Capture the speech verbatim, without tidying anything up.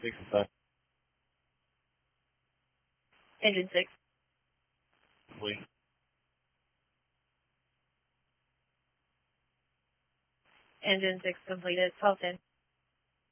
Six and five. Engine six. Complete. Engine six completed. twelve ten.